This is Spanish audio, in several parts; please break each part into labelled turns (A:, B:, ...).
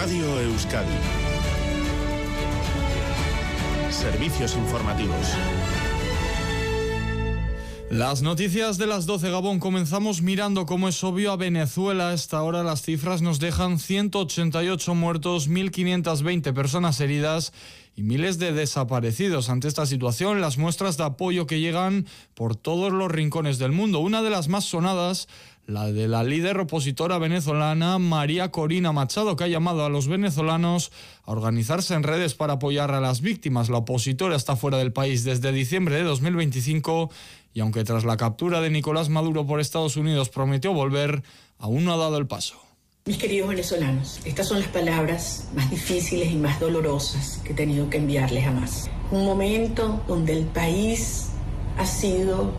A: Radio Euskadi. Servicios informativos.
B: Las noticias de las 12, Gabón. Comenzamos mirando, como es obvio, a Venezuela. A esta hora las cifras nos dejan 188 muertos, 1.520 personas heridas y miles de desaparecidos. Ante esta situación, las muestras de apoyo que llegan por todos los rincones del mundo. Una de las más sonadas, la de la líder opositora venezolana María Corina Machado, que ha llamado a los venezolanos a organizarse en redes para apoyar a las víctimas. La opositora está fuera del país desde diciembre de 2025 y aunque tras la captura de Nicolás Maduro por Estados Unidos prometió volver, aún no ha dado el paso.
C: Mis queridos venezolanos, estas son las palabras más difíciles y más dolorosas que he tenido que enviarles jamás. Un momento donde el país ha sido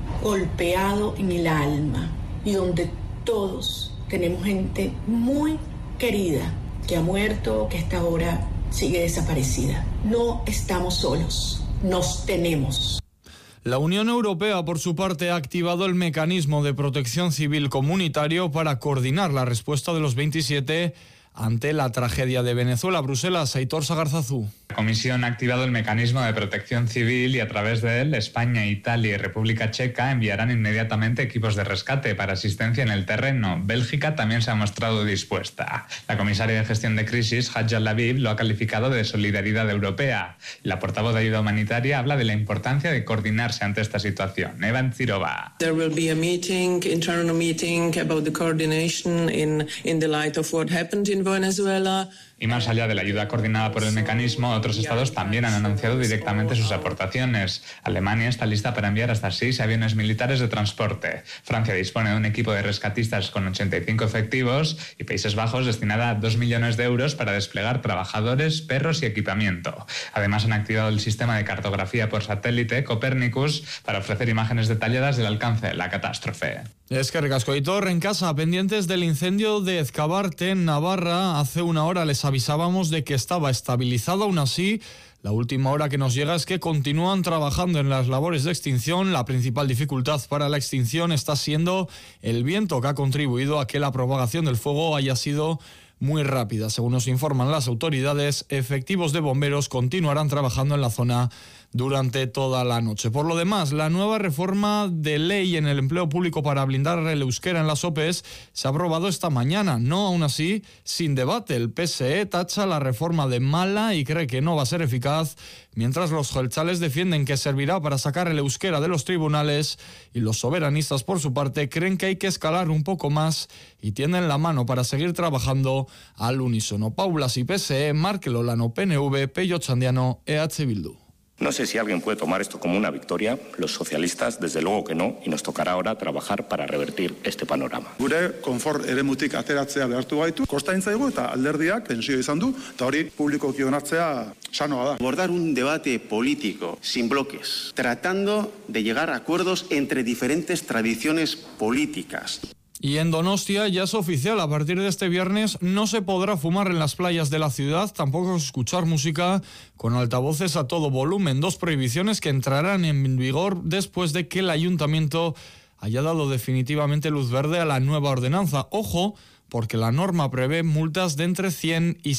C: golpeado en el alma y donde todos tenemos gente muy querida que ha muerto, que hasta ahora sigue desaparecida. No estamos solos, nos tenemos.
B: La Unión Europea, por su parte, ha activado el mecanismo de protección civil comunitario para coordinar la respuesta de los 27 ante la tragedia de Venezuela. Bruselas, Aitor Sagarzazú.
D: La Comisión ha activado el mecanismo de protección civil y a través de él España, Italia y República Checa enviarán inmediatamente equipos de rescate para asistencia en el terreno. Bélgica también se ha mostrado dispuesta. La comisaria de gestión de crisis, Hadja Laviv, lo ha calificado de solidaridad europea. La portavoz de ayuda humanitaria habla de la importancia de coordinarse ante esta situación. Evan Zirova.
E: There will be a internal meeting about the coordination in the light of what happened in Venezuela.
D: Y más allá de la ayuda coordinada por el mecanismo, otros estados también han anunciado directamente sus aportaciones. Alemania está lista para enviar hasta 6 aviones militares de transporte. Francia dispone de un equipo de rescatistas con 85 efectivos y Países Bajos destinará 2 millones de euros para desplegar trabajadores, perros y equipamiento. Además, han activado el sistema de cartografía por satélite Copernicus para ofrecer imágenes detalladas del alcance de la catástrofe.
B: Es que Recasco y Torre en casa, pendientes del incendio de Ezcabarte en Navarra. Hace una hora les avisábamos de que estaba estabilizado. Aún así, la última hora que nos llega es que continúan trabajando en las labores de extinción. La principal dificultad para la extinción está siendo el viento, que ha contribuido a que la propagación del fuego haya sido muy rápida. Según nos informan las autoridades, efectivos de bomberos continuarán trabajando en la zona durante toda la noche. Por lo demás, la nueva reforma de ley en el empleo público para blindar el euskera en las OPEs se ha aprobado esta mañana. No, aún así, sin debate. El PSE tacha la reforma de mala y cree que no va a ser eficaz, mientras los jeltzales defienden que servirá para sacar el euskera de los tribunales y los soberanistas, por su parte, creen que hay que escalar un poco más y tienden la mano para seguir trabajando al unísono. Paulas y PSE, Marc Lolano, PNV, Pello Chandiano, EH Bildu.
F: No sé si alguien puede tomar esto como una victoria. Los socialistas, desde luego que no, y nos tocará ahora trabajar para revertir este panorama.
G: Gure konfort eremutik ateratzea behartu gaitu. Kosta intzaigu eta alderdiak tensio izan du, eta hori publikoki onartzea sanoa da.
H: Abordar un debate político sin bloques, tratando de llegar a acuerdos entre diferentes tradiciones políticas.
B: Y en Donostia ya es oficial, a partir de este viernes no se podrá fumar en las playas de la ciudad, tampoco escuchar música con altavoces a todo volumen. 2 prohibiciones que entrarán en vigor después de que el ayuntamiento haya dado definitivamente luz verde a la nueva ordenanza. Ojo, porque la norma prevé multas de entre 100 y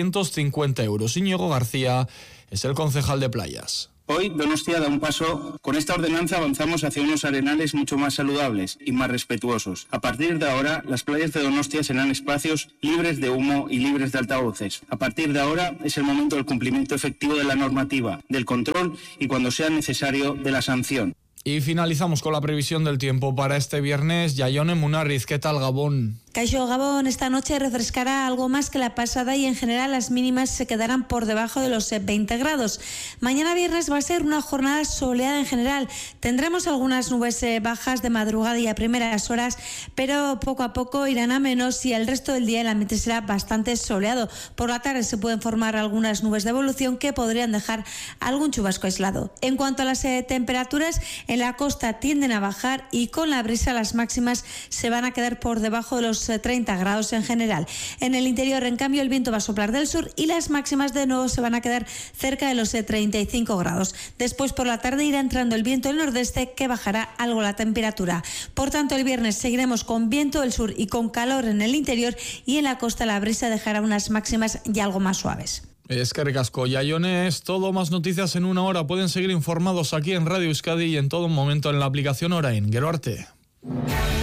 B: 750 euros. Íñigo García es el concejal de playas.
I: Hoy Donostia da un paso. Con esta ordenanza avanzamos hacia unos arenales mucho más saludables y más respetuosos. A partir de ahora, las playas de Donostia serán espacios libres de humo y libres de altavoces. A partir de ahora es el momento del cumplimiento efectivo de la normativa, del control y, cuando sea necesario, de la sanción.
B: Y finalizamos con la previsión del tiempo para este viernes. Yayone Munarriz, ¿qué tal, Gabón?
J: Caixo, Gabón, esta noche refrescará algo más que la pasada y en general las mínimas se quedarán por debajo de los 20 grados. Mañana viernes va a ser una jornada soleada en general. Tendremos algunas nubes bajas de madrugada y a primeras horas, pero poco a poco irán a menos y el resto del día el ambiente será bastante soleado. Por la tarde se pueden formar algunas nubes de evolución que podrían dejar algún chubasco aislado. En cuanto a las temperaturas, en la costa tienden a bajar y con la brisa las máximas se van a quedar por debajo de los los 30 grados en general. En el interior, en cambio, el viento va a soplar del sur y las máximas de nuevo se van a quedar cerca de los 35 grados. Después, por la tarde, irá entrando el viento del nordeste, que bajará algo la temperatura. Por tanto, el viernes seguiremos con viento del sur y con calor en el interior, y en la costa la brisa dejará unas máximas ya algo más suaves.
B: Eskerrik asko, Jaione, es todo. Más noticias en una hora. Pueden seguir informados aquí en Radio Euskadi y en todo momento en la aplicación Orain. Gero arte.